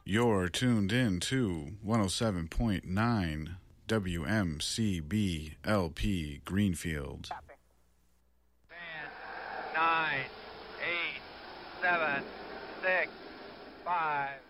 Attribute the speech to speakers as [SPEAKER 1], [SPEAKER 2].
[SPEAKER 1] You're tuned in to 107.9 WMCB LP Greenfield.
[SPEAKER 2] 10, 9, 8, 7, 6, 5,